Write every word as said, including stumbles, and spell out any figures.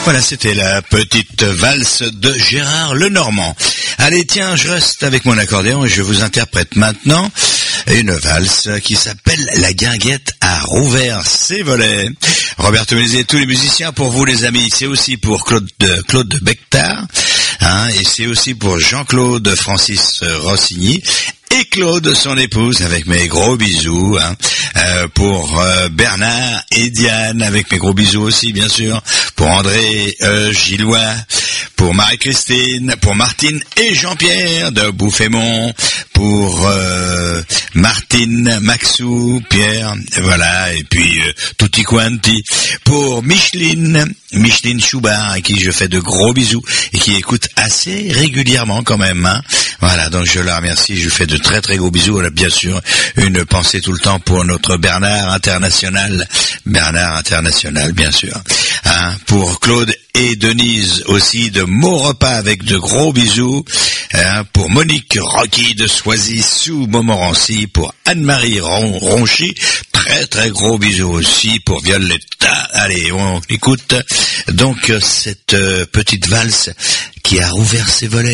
Voilà, c'était la petite valse de Gérard Lenormand. Allez, tiens, je reste avec mon accordéon et je vous interprète maintenant une valse qui s'appelle La Guinguette a rouvert ses volets. Roberto Melzi et tous les musiciens, pour vous les amis, c'est aussi pour Claude de, Claude de Bectar, hein, et c'est aussi pour Jean-Claude Francis Rossigny, et Claude, son épouse, avec mes gros bisous, hein, euh, pour euh, Bernard et Diane, avec mes gros bisous aussi, bien sûr, pour André euh, Gillois, pour Marie-Christine, pour Martine et Jean-Pierre de Bouffémont, pour euh, Martine, Maxou, Pierre, voilà, et puis euh, tutti quanti, pour Micheline, Micheline Choubard, à qui je fais de gros bisous, et qui écoute assez régulièrement quand même, hein. Voilà, donc je la remercie, je fais de très très gros bisous. On a bien sûr une pensée tout le temps pour notre Bernard International, Bernard International bien sûr, hein, pour Claude et Denise aussi de Maurepas avec de gros bisous, hein, pour Monique Rocky de Soisy sous Montmorency, pour Anne-Marie Ron- Ronchy, très très gros bisous aussi, pour Violetta. Allez, on écoute donc cette euh, petite valse qui a rouvert ses volets.